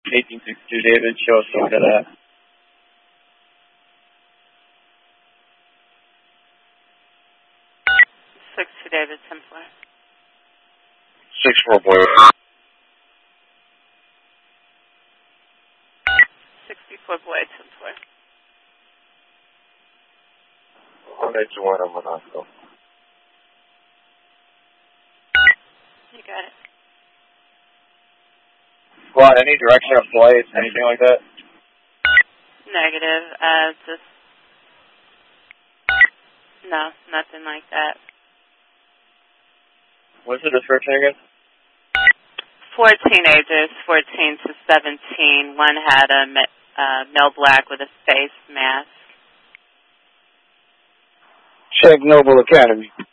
1862 David, show us over to that. 62 David, 10 floor. 6-4 boy. 64 boy, 10 floor. 181, I'm on hospital. You got it. Squad, any direction of flight, anything like that? Negative. No, nothing like that. What's the description again? 4 teenagers, 14 to 17. One had a male black with a face mask. Check Noble Academy.